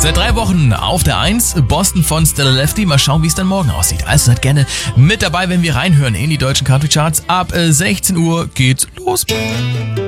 Seit 3 Wochen auf der 1, Boston von Stella Lefty. Mal schauen, wie es dann morgen aussieht. Also seid gerne mit dabei, wenn wir reinhören in die deutschen Country Charts. Ab 16 Uhr geht's los.